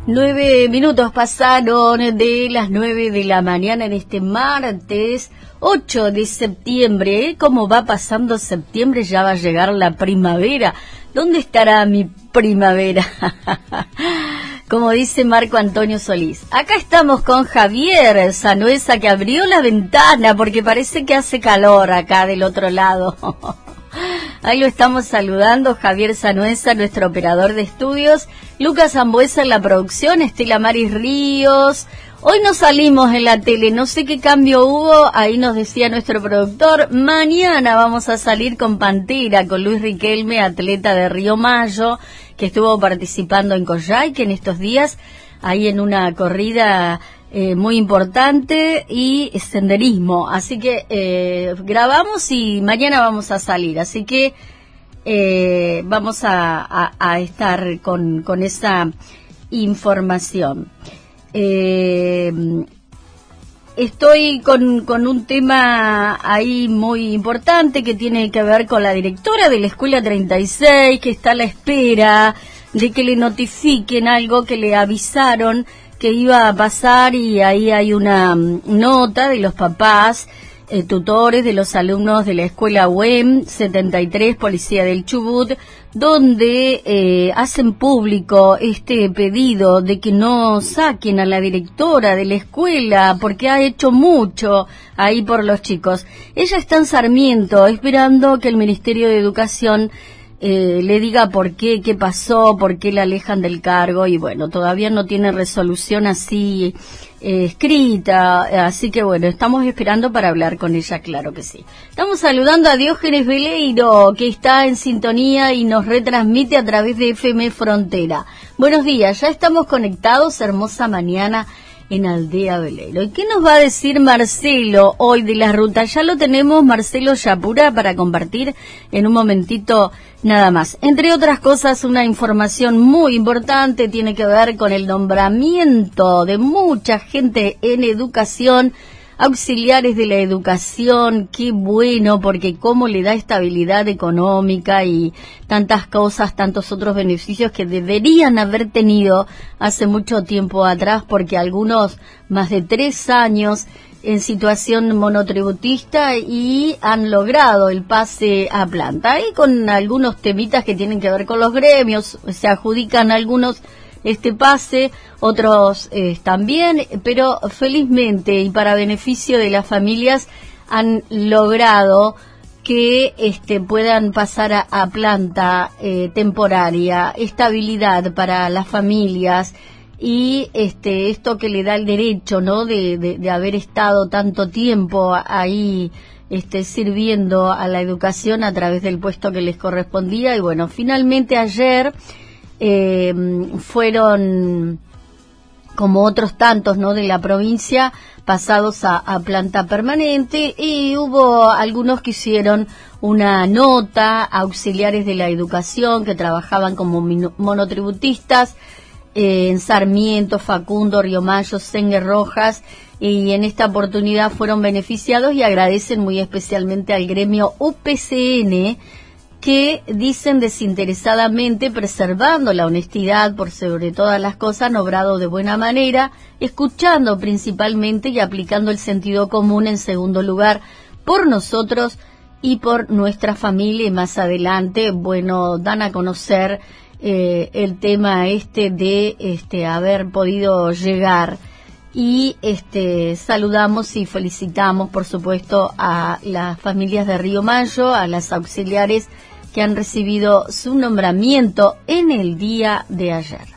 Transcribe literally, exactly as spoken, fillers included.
Nueve minutos pasaron de las nueve de la mañana en este martes ocho de septiembre. ¿Cómo va pasando septiembre? Ya va a llegar la primavera. ¿Dónde estará mi primavera? Como dice Marco Antonio Solís. Acá estamos con Javier Sanuesa, que abrió la ventana porque parece que hace calor acá del otro lado. Ahí lo estamos saludando, Javier Sanuesa, nuestro operador de estudios, Lucas Ambuesa en la producción, Estela Maris Ríos. Hoy no salimos en la tele, no sé qué cambio hubo, ahí nos decía nuestro productor. Mañana vamos a salir con Pantera, con Luis Riquelme, atleta de Río Mayo, que estuvo participando en Coyhaique en estos días, ahí en una corrida Eh, muy importante y senderismo, así que eh, grabamos y mañana vamos a salir, así que eh, vamos a, a, a estar con, con esa información. Eh, estoy con, con un tema ahí muy importante que tiene que ver con la directora de la Escuela treinta y seis, que está a la espera de que le notifiquen algo que le avisaron que iba a pasar, y ahí hay una um, nota de los papás, eh, tutores de los alumnos de la escuela U E M setenta y tres, Policía del Chubut, donde eh, hacen público este pedido de que no saquen a la directora de la escuela porque ha hecho mucho ahí por los chicos. Ella está en Sarmiento esperando que el Ministerio de Educación Eh, le diga por qué, qué pasó, por qué la alejan del cargo, y bueno, todavía no tiene resolución así eh, escrita, así que bueno, estamos esperando para hablar con ella, claro que sí. Estamos saludando a Diógenes Veleiro, que está en sintonía y nos retransmite a través de F M Frontera. Buenos días, ya estamos conectados, hermosa mañana en Aldea Veleiro. ¿Y qué nos va a decir Marcelo hoy de la ruta? Ya lo tenemos, Marcelo Yapura, para compartir en un momentito nada más. Entre otras cosas, una información muy importante tiene que ver con el nombramiento de mucha gente en educación, auxiliares de la educación. Qué bueno, porque cómo le da estabilidad económica y tantas cosas, tantos otros beneficios que deberían haber tenido hace mucho tiempo atrás, porque algunos más de tres años en situación monotributista y han logrado el pase a planta. Y con algunos temitas que tienen que ver con los gremios, se adjudican algunos este pase, otros eh, también, pero felizmente y para beneficio de las familias han logrado que este puedan pasar a, a planta eh, temporaria, estabilidad para las familias, y este esto que le da el derecho, ¿no?, de, de, de haber estado tanto tiempo ahí este sirviendo a la educación a través del puesto que les correspondía. Y bueno, finalmente ayer Eh, fueron, como otros tantos, ¿no?, de la provincia, pasados a, a planta permanente, y hubo algunos que hicieron una nota, auxiliares de la educación que trabajaban como monotributistas eh, en Sarmiento, Facundo, Río Mayo, Sengue Rojas, y en esta oportunidad fueron beneficiados y agradecen muy especialmente al gremio U P C N, que dicen desinteresadamente, preservando la honestidad por sobre todas las cosas, han obrado de buena manera, escuchando principalmente y aplicando el sentido común en segundo lugar por nosotros y por nuestra familia. Y más adelante, bueno, dan a conocer eh, el tema este de este haber podido llegar. Y este saludamos y felicitamos, por supuesto, a las familias de Río Mayo, a las auxiliares que han recibido su nombramiento en el día de ayer.